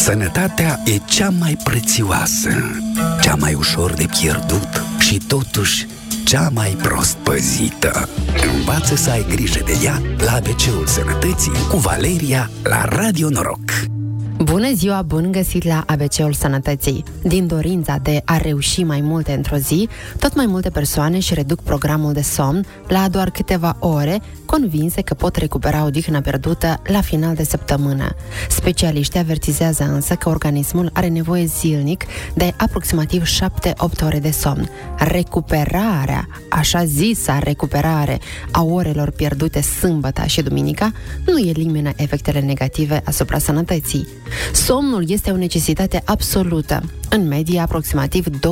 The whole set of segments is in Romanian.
Sănătatea e cea mai prețioasă, cea mai ușor de pierdut și totuși cea mai prost păzită. Învață să ai grijă de ea la ABC-ul Sănătății cu Valeria la Radio Noroc. Bună ziua, bun găsit la ABC-ul Sănătății. Din dorința de a reuși mai multe într-o zi, tot mai multe persoane își reduc programul de somn la doar câteva ore, convinse că pot recupera odihna pierdută la final de săptămână. Specialiștii avertizează însă că organismul are nevoie zilnic de aproximativ 7-8 ore de somn. Recuperarea, așa zisa recuperare a orelor pierdute sâmbătă și duminica, nu elimină efectele negative asupra sănătății. Somnul este o necesitate absolută. În medie, aproximativ 25-30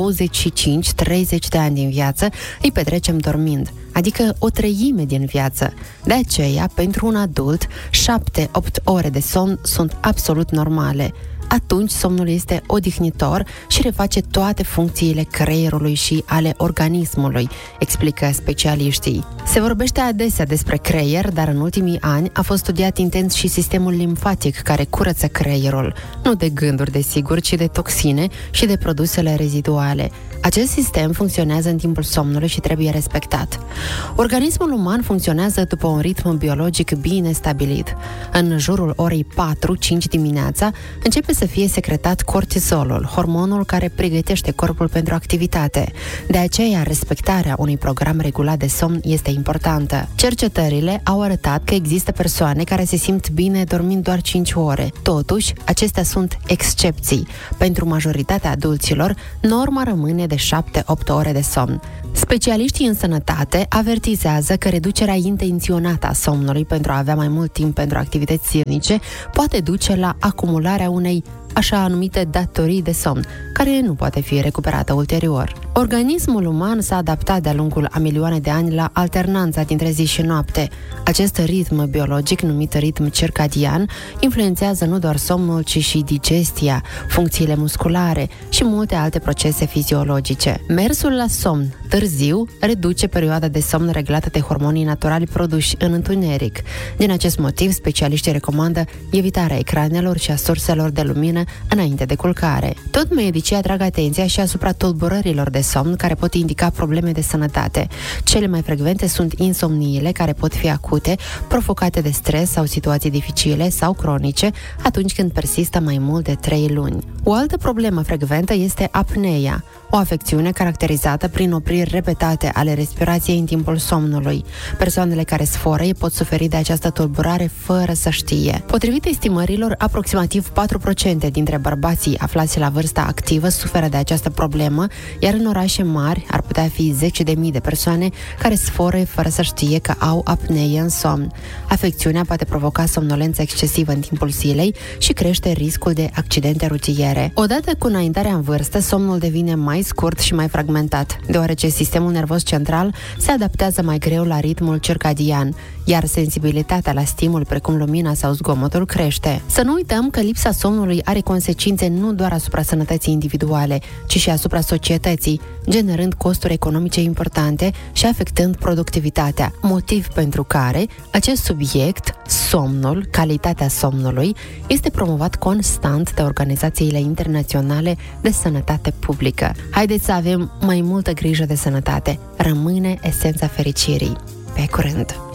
de ani din viață îi petrecem dormind, adică o treime din viață. De aceea, pentru un adult, 7-8 ore de somn sunt absolut normale. Atunci somnul este odihnitor și reface toate funcțiile creierului și ale organismului, explică specialiștii. Se vorbește adesea despre creier, dar în ultimii ani a fost studiat intens și sistemul limfatic care curăță creierul, nu de gânduri desigur, ci de toxine și de produsele reziduale. Acest sistem funcționează în timpul somnului și trebuie respectat. Organismul uman funcționează după un ritm biologic bine stabilit. În jurul orei 4-5 dimineața începe să fie secretat cortizolul, hormonul care pregătește corpul pentru activitate. De aceea, respectarea unui program regulat de somn este importantă. Cercetările au arătat că există persoane care se simt bine dormind doar 5 ore. Totuși, acestea sunt excepții. Pentru majoritatea adulților, norma rămâne de 7-8 ore de somn. Specialiștii în sănătate avertizează că reducerea intenționată a somnului pentru a avea mai mult timp pentru activități zilnice poate duce la acumularea unei așa numite datorii de somn, care nu poate fi recuperată ulterior. Organismul uman s-a adaptat de-a lungul a milioane de ani la alternanța dintre zi și noapte. Acest ritm biologic, numit ritm circadian, influențează nu doar somnul, ci și digestia, funcțiile musculare și multe alte procese fiziologice. Mersul la somn târziu reduce perioada de somn reglată de hormonii naturali produși în întuneric. Din acest motiv, specialiștii recomandă evitarea ecranelor și a surselor de lumină înainte de culcare. Tot medicii atrag atenția și asupra tulburărilor de somn care pot indica probleme de sănătate. Cele mai frecvente sunt insomniile, care pot fi acute, provocate de stres sau situații dificile sau cronice, atunci când persistă mai mult de 3 luni. O altă problemă frecventă este apneea, o afecțiune caracterizată prin opriri repetate ale respirației în timpul somnului. Persoanele care sforăie pot suferi de această tulburare fără să știe. Potrivit estimărilor, aproximativ 4% dintre bărbații aflați la vârsta activă suferă de această problemă, iar în orașe mari ar putea fi 10.000 de persoane care sforăie fără să știe că au apnee în somn. Afecțiunea poate provoca somnolență excesivă în timpul zilei și crește riscul de accidente rutiere. Odată cu înaintarea în vârstă, somnul devine mai scurt și mai fragmentat, deoarece sistemul nervos central se adaptează mai greu la ritmul circadian, iar sensibilitatea la stimul precum lumina sau zgomotul crește. Să nu uităm că lipsa somnului are consecințe nu doar asupra sănătății individuale, ci și asupra societății, generând costuri economice importante și afectând productivitatea, motiv pentru care acest subiect, somnul, calitatea somnului, este promovat constant de organizațiile internaționale de sănătate publică. Haideți să avem mai multă grijă de sănătate. Rămâne esența fericirii. Pe curând!